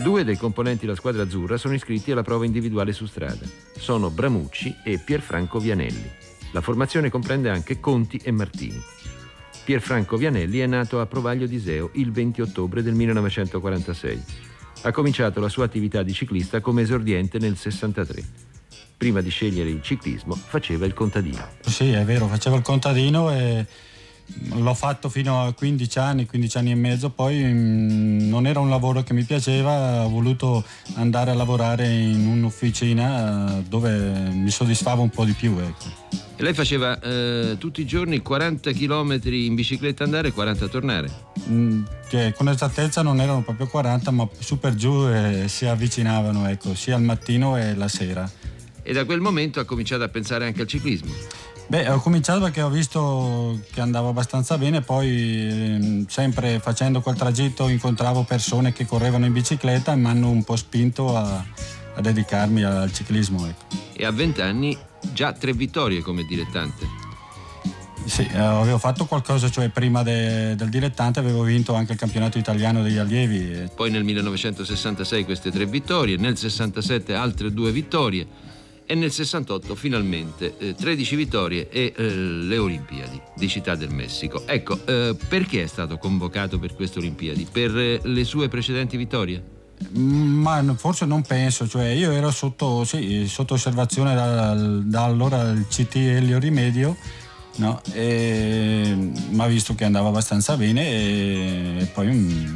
Due dei componenti della squadra azzurra sono iscritti alla prova individuale su strada. Sono Bramucci e Pierfranco Vianelli. La formazione comprende anche Conti e Martini. Pierfranco Vianelli è nato a Provaglio d'Iseo il 20 ottobre del 1946. Ha cominciato la sua attività di ciclista come esordiente nel 63. Prima di scegliere il ciclismo faceva il contadino. Sì, è vero, facevo il contadino e l'ho fatto fino a 15 anni e mezzo, poi non era un lavoro che mi piaceva, ho voluto andare a lavorare in un'officina dove mi soddisfava un po' di più, ecco. E lei faceva tutti i giorni 40 km in bicicletta andare e 40 tornare? Che con esattezza non erano proprio 40, ma su per giù si avvicinavano, ecco, sia al mattino e la sera. E da quel momento ha cominciato a pensare anche al ciclismo? Beh, ho cominciato perché ho visto che andavo abbastanza bene, poi sempre facendo quel tragitto incontravo persone che correvano in bicicletta e mi hanno un po' spinto a dedicarmi al ciclismo, ecco. E a 20 anni già 3 vittorie come dilettante? Sì, avevo fatto qualcosa, cioè prima del dilettante avevo vinto anche il campionato italiano degli allievi. Poi nel 1966 queste 3 vittorie, nel 67 altre 2 vittorie e nel 68 finalmente 13 vittorie e le Olimpiadi di Città del Messico. Ecco, perché è stato convocato per queste Olimpiadi? Per le sue precedenti vittorie? Ma forse non penso, cioè io ero sotto osservazione da allora il CT Elio Rimedio, no? E mi ha visto che andava abbastanza bene e poi